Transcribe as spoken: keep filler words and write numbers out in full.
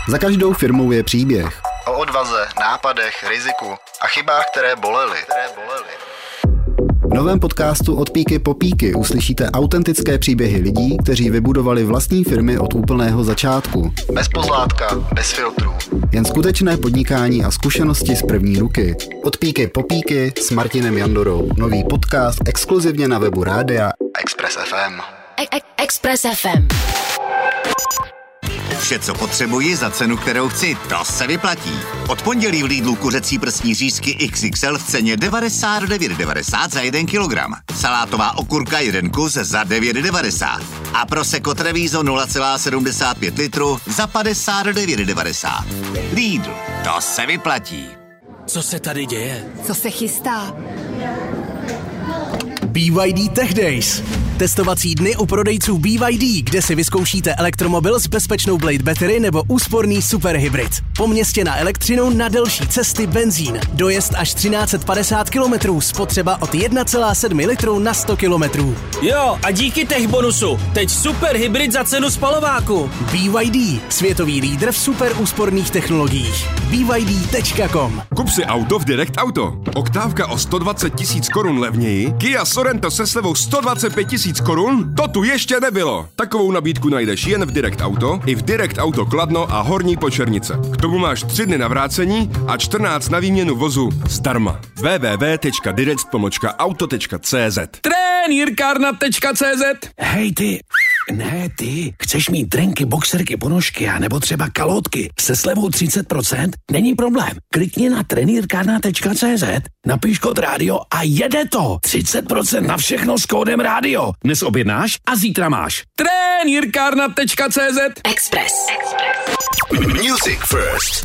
Za každou firmou je příběh. O odvaze, nápadech, riziku a chybách, které bolely. Které bolely. V novém podcastu Od píky po píky uslyšíte autentické příběhy lidí, kteří vybudovali vlastní firmy od úplného začátku. Bez pozlátka, bez filtrů. Jen skutečné podnikání a zkušenosti z první ruky. Od píky po píky s Martinem Jandorou. Nový podcast exkluzivně na webu Rádia Express F M. Express F M. Vše, co potřebuji za cenu, kterou chci, to se vyplatí. Od pondělí v Lidlu kuřecí prsní řízky X X L v ceně devadesát devět devadesát za jeden kilogram. Salátová okurka jeden kus za devět devadesát. A Prosecco Treviso nula celá sedmdesát pět litru za padesát devět devadesát. Lidl, to se vyplatí. Co se tady děje? Co se chystá? B Y D Tech Days. Testovací dny u prodejců B Y D, kde si vyzkoušíte elektromobil s bezpečnou Blade Battery nebo úsporný superhybrid. Po městě na elektřinu, na delší cesty benzín. Dojezd až třináct set padesát kilometrů, spotřeba od jedna celá sedm litru na sto kilometrů. Jo, a díky tech bonusu, teď superhybrid za cenu spalováku. B Y D, světový lídr v super úsporných technologiích. B Y D tečka com. Kup si auto v Direct Auto. Oktávka o sto dvacet tisíc korun levněji, Kia Sorento se slevou sto dvacet pět tisíc korun? To tu ještě nebylo. Takovou nabídku najdeš jen v Direct Auto, i v Direct Auto Kladno a Horní Počernice. K tomu máš tři dny na vrácení a čtrnáct na výměnu vozu zdarma. w w w tečka direct pomlčka auto tečka c z. Trenýrkárna tečka c z. Hej ty, ne ty, chceš mít trenky, boxerky, ponožky a nebo třeba kalhotky se slevou třicet procent? Není problém. Klikni na trenýrkárna tečka c z, napiš kód rádio a jede to. třicet procent na všechno s kódem rádio. Dnes objednáš a zítra máš. Trenýrkárna tečka c z. Express. Music First.